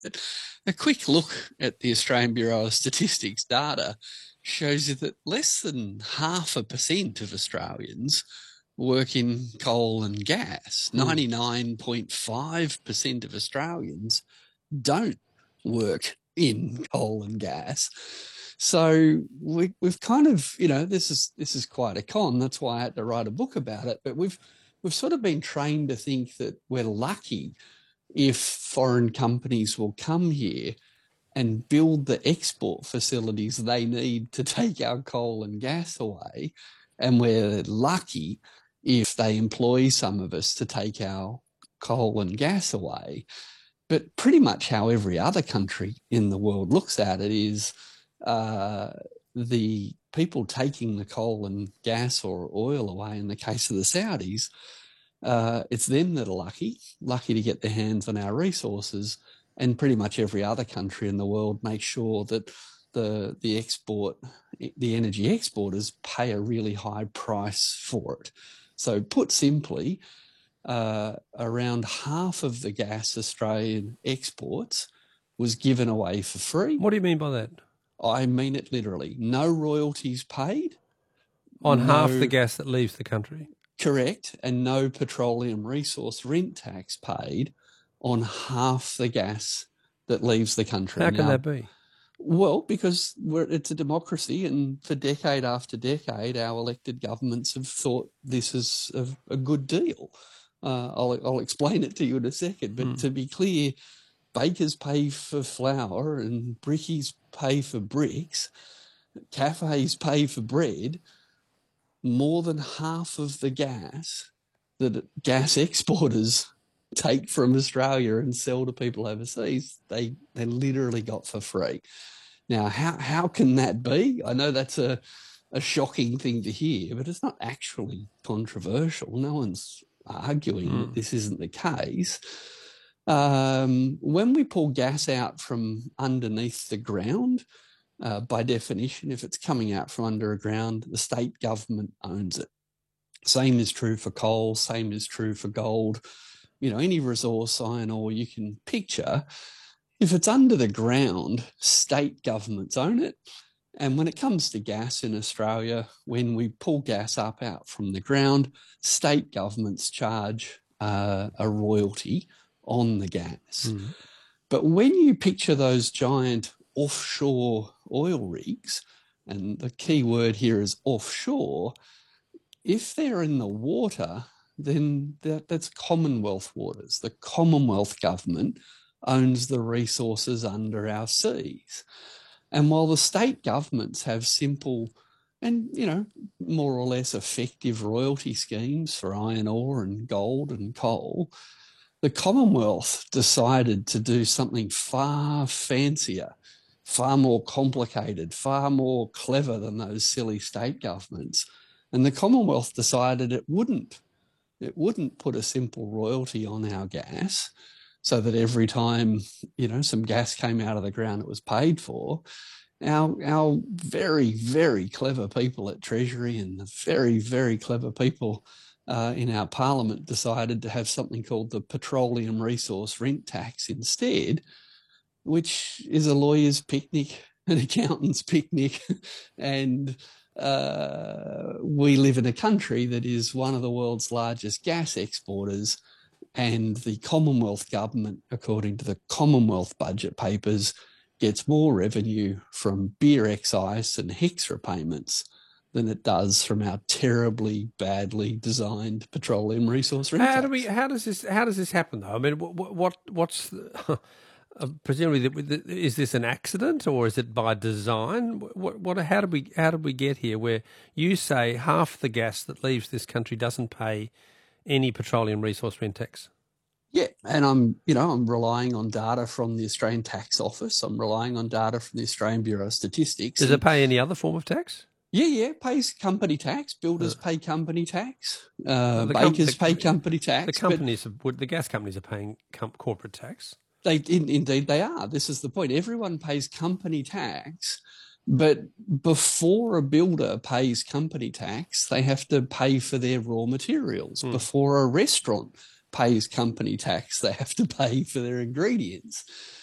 A quick look at the Australian Bureau of Statistics data shows you that less than 0.5% of Australians work in coal and gas. 99.5% of Australians don't work in coal and gas. So we've kind of, this is quite a con. That's why I had to write a book about it. But we've sort of been trained to think that we're lucky if foreign companies will come here and build the export facilities they need to take our coal and gas away. And we're lucky if they employ some of us to take our coal and gas away. But pretty much how every other country in the world looks at it is the people taking the coal and gas or oil away, in the case of the Saudis, it's them that are lucky to get their hands on our resources, and pretty much every other country in the world makes sure that the energy exporters pay a really high price for it. So put simply, around half of the gas Australian exports was given away for free. What do you mean by that? I mean it literally. No royalties paid. On half the gas that leaves the country? Correct. And no petroleum resource rent tax paid on half the gas that leaves the country. How can that be? Well, because it's a democracy, and for decade after decade, our elected governments have thought this is a good deal. I'll explain it to you in a second. But to be clear, bakers pay for flour and brickies pay for bricks, cafes pay for bread. More than half of the gas that gas exporters take from Australia and sell to people overseas, they literally got for free. Now, how can that be? I know that's a shocking thing to hear, but it's not actually controversial. No one's arguing that this isn't the case. When we pull gas out from underneath the ground, by definition, if it's coming out from underground, the state government owns it. Same is true for coal, same is true for gold. Any resource, iron ore you can picture, if it's under the ground, state governments own it. And when it comes to gas in Australia, when we pull gas up out from the ground, state governments charge a royalty on the gas. But when you picture those giant offshore oil rigs, and the key word here is offshore, if they're in the water, then that's Commonwealth waters. The Commonwealth government owns the resources under our seas. And while the state governments have simple and, more or less effective royalty schemes for iron ore and gold and coal, the Commonwealth decided to do something far fancier, far more complicated, far more clever than those silly state governments. And the Commonwealth decided it wouldn't put a simple royalty on our gas so that every time, some gas came out of the ground, it was paid for. Our very, very clever people at Treasury and the very, very clever people in our parliament decided to have something called the petroleum resource rent tax instead, which is a lawyer's picnic, an accountant's picnic, and we live in a country that is one of the world's largest gas exporters, and the Commonwealth government, according to the Commonwealth budget papers, gets more revenue from beer excise and HECS payments than it does from our terribly badly designed petroleum resource rent tax. How does this happen though? I mean, what's presumably is this an accident or is it by design? How did we get here where you say half the gas that leaves this country doesn't pay any petroleum resource rent tax? Yeah, and I'm relying on data from the Australian Tax Office. I'm relying on data from the Australian Bureau of Statistics. Does it pay any other form of tax? Yeah, pays company tax. Builders pay company tax. Bakers pay company tax. The gas companies are paying corporate tax. Indeed they are. This is the point. Everyone pays company tax, but before a builder pays company tax, they have to pay for their raw materials. Before a restaurant pays company tax, they have to pay for their ingredients.